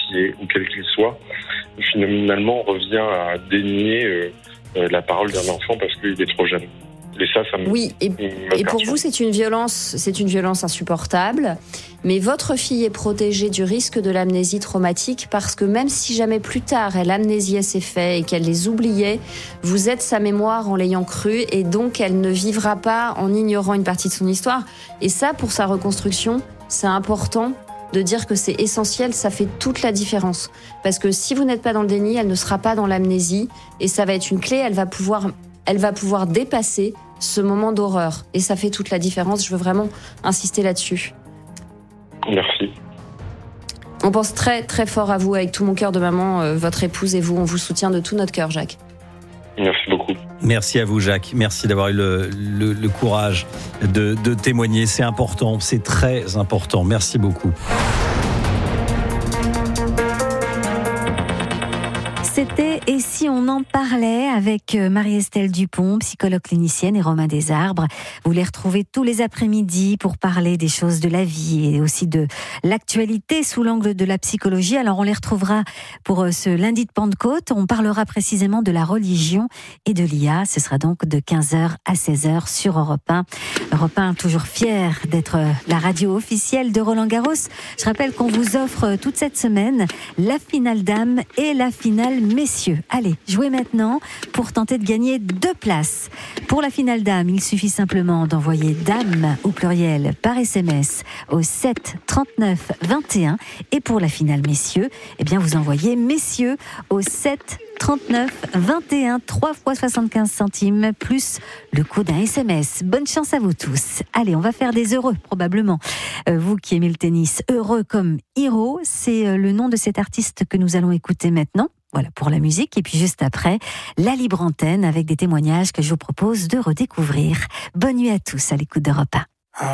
qui est, ou quel qu'il soit, finalement revient à dénier la parole d'un enfant parce qu'il est trop jeune. Et ça me Oui, et pour vous, c'est une violence insupportable. Mais votre fille est protégée du risque de l'amnésie traumatique parce que même si jamais plus tard elle amnésiait ses faits et qu'elle les oubliait, vous êtes sa mémoire en l'ayant cru et donc elle ne vivra pas en ignorant une partie de son histoire. Et ça, pour sa reconstruction, c'est important de dire que c'est essentiel, ça fait toute la différence. Parce que si vous n'êtes pas dans le déni, elle ne sera pas dans l'amnésie et ça va être une clé, elle va pouvoir dépasser ce moment d'horreur. Et ça fait toute la différence, je veux vraiment insister là-dessus. Merci. On pense très très fort à vous, avec tout mon cœur de maman, votre épouse et vous, on vous soutient de tout notre cœur, Jacques. Merci beaucoup. Merci à vous, Jacques. Merci d'avoir eu le courage de témoigner. C'est important, c'est très important. Merci beaucoup. C'était « Et si on en parlait » avec Marie-Estelle Dupont, psychologue clinicienne, et Romain Desarbres. Vous les retrouvez tous les après-midi pour parler des choses de la vie et aussi de l'actualité sous l'angle de la psychologie. Alors on les retrouvera pour ce lundi de Pentecôte. On parlera précisément de la religion et de l'IA. Ce sera donc de 15h à 16h sur Europe 1. Europe 1, toujours fier d'être la radio officielle de Roland-Garros. Je rappelle qu'on vous offre toute cette semaine la finale dames et la finale messieurs. Allez, jouez maintenant pour tenter de gagner 2 places. Pour la finale dames, il suffit simplement d'envoyer dame au pluriel par SMS au 7 39 21. Et pour la finale messieurs, eh bien vous envoyez messieurs au 7 39 21, 3 fois 75 centimes, plus le coût d'un SMS. Bonne chance à vous tous. Allez, on va faire des heureux, probablement. Vous qui aimez le tennis, heureux comme Hiro, c'est le nom de cet artiste que nous allons écouter maintenant. Voilà pour la musique. Et puis juste après, la libre antenne avec des témoignages que je vous propose de redécouvrir. Bonne nuit à tous à l'écoute d'Europe 1.